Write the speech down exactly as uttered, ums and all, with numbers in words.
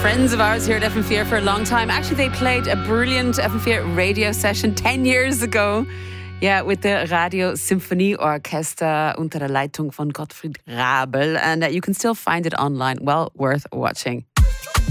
friends of ours here at F M four for a long time. Actually, they played a brilliant F M four radio session ten years ago. Yeah, with the Radio Symphonieorchester unter der Leitung von Gottfried Rabel. And uh, you can still find it online. Well worth watching.